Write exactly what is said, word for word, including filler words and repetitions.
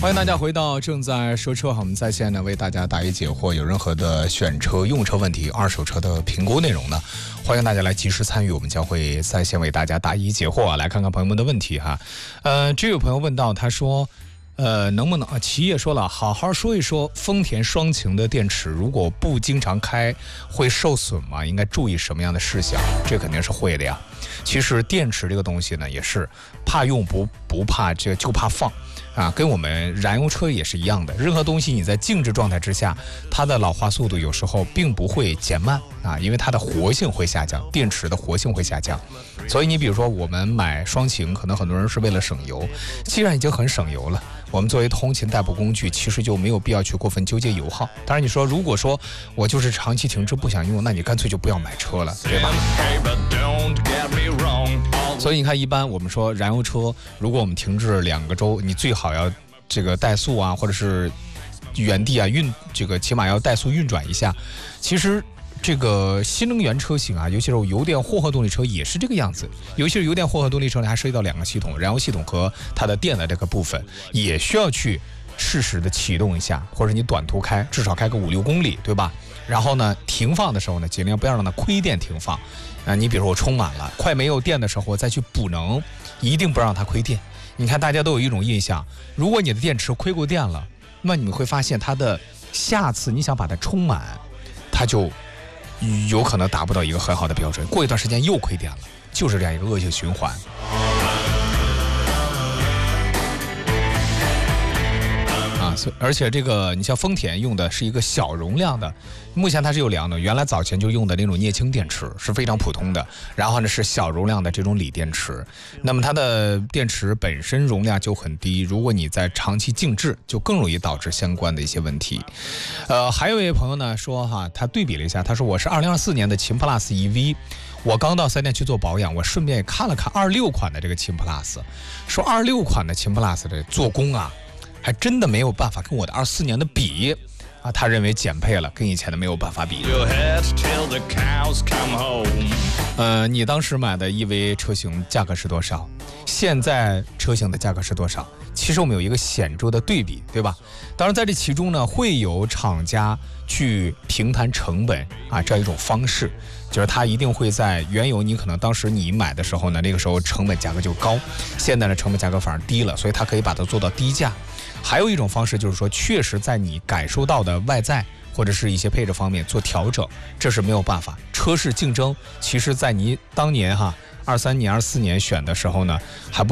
欢迎大家回到正在说车，我们在线呢为大家答疑解惑，有任何的选车用车问题、二手车的评估内容呢，欢迎大家来及时参与，我们将会在线为大家答疑解惑、啊、来看看朋友们的问题哈。呃，这有朋友问到，他说呃，能不能啊？企业说了，好好说一说丰田双擎的电池，如果不经常开会受损吗？应该注意什么样的事项？这肯定是会的呀。其实电池这个东西呢，也是怕用不不怕这个就怕放啊，跟我们燃油车也是一样的。任何东西你在静止状态之下，它的老化速度有时候并不会减慢啊，因为它的活性会下降，电池的活性会下降。所以你比如说我们买双擎，可能很多人是为了省油，既然已经很省油了，我们作为通勤代步工具，其实就没有必要去过分纠结油耗。当然你说如果说我就是长期停滞不想用，那你干脆就不要买车了，对吧？所以你看，一般我们说燃油车，如果我们停滞两个周，你最好要这个怠速啊，或者是原地啊运，这个起码要怠速运转一下。其实这个新能源车型啊，尤其是油电混合动力车也是这个样子。尤其是油电混合动力车呢，还涉及到两个系统，燃油系统和它的电的这个部分，也需要去适时的启动一下，或者你短途开，至少开个五六公里，对吧？然后呢，停放的时候呢，尽量不要让它亏电停放。啊，你比如说我充满了，快没有电的时候，我再去补能，一定不让它亏电。你看大家都有一种印象，如果你的电池亏过电了，那你会发现它的下次你想把它充满，它就有可能达不到一个很好的标准，过一段时间又亏电了，就是这样一个恶性循环。啊，而且这个你像丰田用的是一个小容量的，目前它是有两种，原来早前就用的那种镍氢电池是非常普通的，然后呢是小容量的这种锂电池，那么它的电池本身容量就很低，如果你在长期静置，就更容易导致相关的一些问题。呃，还有一位朋友呢说哈，他对比了一下，他说我是二零二四年的秦 Plus E V， 我刚到四 S店去做保养，我顺便也看了看二六款的这个秦 Plus， 说二六款的秦 Plus 的做工啊，还真的没有办法跟我的二四年的比啊，他认为减配了，跟以前的没有办法比。呃，你当时买的 E V 车型价格是多少？现在车型的价格是多少？其实我们有一个显著的对比，对吧？当然在这其中呢，会有厂家去平摊成本啊，这样一种方式，就是它一定会在原油，你可能当时你买的时候呢，那个时候成本价格就高，现在的成本价格反而低了，所以它可以把它做到低价。还有一种方式就是说，确实在你感受到的外在或者是一些配置方面做调整，这是没有办法。车市竞争，其实在你当年哈二三年、二四年选的时候呢，还不。